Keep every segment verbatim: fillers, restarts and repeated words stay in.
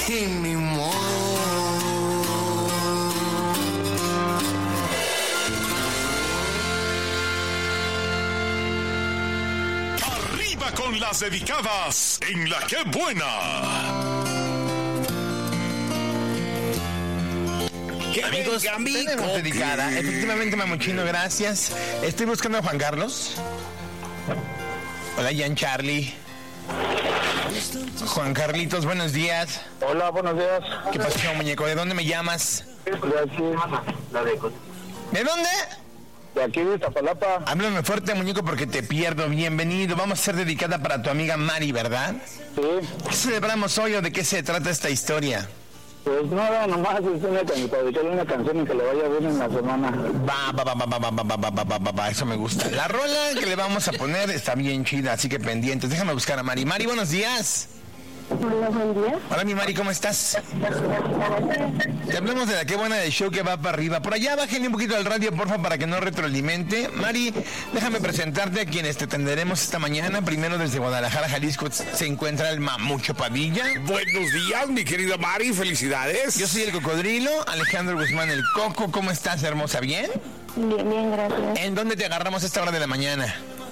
y ni modo. Arriba con las dedicadas en La Qué Buena. Amigos, tenemos dedicada. Efectivamente, Mamuchino, gracias. Estoy buscando a Juan Carlos. Hola, Jan Charlie. Juan Carlitos, buenos días. Hola, buenos días. ¿Qué pasó, muñeco? ¿De dónde me llamas? De aquí. ¿De dónde? De aquí, de Iztapalapa. Háblame fuerte, muñeco, porque te pierdo. Bienvenido. Vamos a ser dedicada para tu amiga Mari, ¿verdad? Sí. ¿Qué celebramos hoy o de qué se trata esta historia? Pues nada, nomás es una canción, para dedicarle una canción y que le vaya bien en la semana. Va, va, va, va, va, va, va, va, va, va, va, va, eso me gusta. La rola que le vamos a poner está bien chida, así que pendientes. Déjame buscar a Mari. Mari, buenos días. Hola, buen día. Hola, mi Mari, ¿cómo estás? Te hablamos de La Qué Buena del show que va para arriba. Por allá, bájenle un poquito al radio, porfa, para que no retroalimente. Mari, déjame presentarte a quienes te atenderemos esta mañana. Primero, desde Guadalajara, Jalisco, se encuentra el Mamucho Padilla. Buenos días, mi querida Mari, felicidades. Yo soy el Cocodrilo, Alejandro Guzmán, el Coco. ¿Cómo estás, hermosa? ¿Bien? Bien, bien, gracias. ¿En dónde te agarramos a esta hora de la mañana?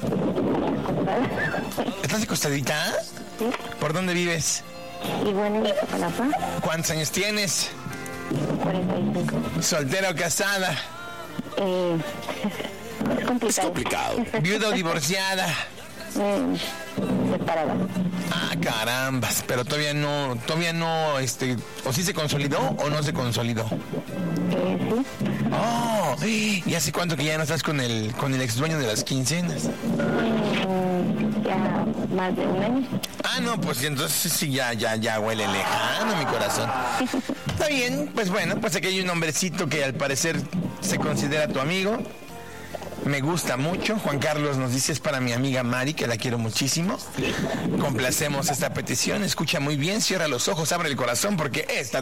¿Estás acostadita? Sí. ¿Por dónde vives? Y bueno, en Iztapalapa, ¿Cuántos años tienes? cuarenta y cinco. ¿Soltera o casada? Eh, es Es complicado. complicado. ¿Viuda o divorciada? Eh, separada. Ah, carambas, pero todavía no, todavía no, este, o sí se consolidó o no se consolidó. Eh, sí. Oh, ¿y hace cuánto que ya no estás con el, con el ex dueño de las quincenas? Eh, ya más de un año. Ah, no, pues entonces sí, ya, ya, ya huele lejano mi corazón. Está bien, pues bueno, pues aquí hay un hombrecito que al parecer se considera tu amigo. Me gusta mucho. Juan Carlos nos dice, es para mi amiga Mari, que la quiero muchísimo. Complacemos esta petición. Escucha muy bien, cierra los ojos, abre el corazón, porque esta